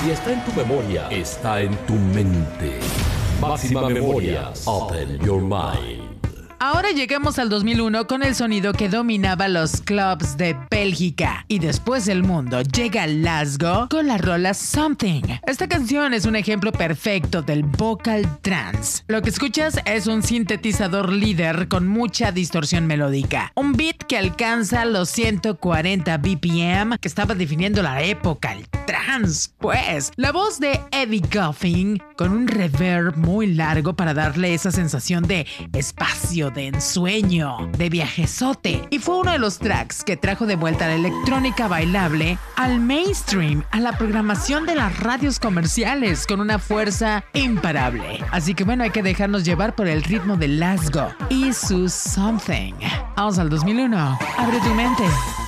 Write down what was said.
Si está en tu memoria, está en tu mente. Máxima Memorias. Open your mind. Ahora llegamos al 2001 con el sonido que dominaba los clubs de Bélgica. Y después del mundo llega Lasgo con la rola Something. Esta canción es un ejemplo perfecto del vocal trance. Lo que escuchas es un sintetizador líder con mucha distorsión melódica. Un beat que alcanza los 140 BPM que estaba definiendo la época, el trance, pues. La voz de Eddie Goffin con un reverb muy largo para darle esa sensación de espacio, de ensueño, de viajezote. Y fue uno de los tracks que trajo de vuelta la electrónica bailable al mainstream, a la programación de las radios comerciales con una fuerza imparable. Así que bueno, hay que dejarnos llevar por el ritmo de Lasgo y su Something. Vamos al 2001. Abre tu mente.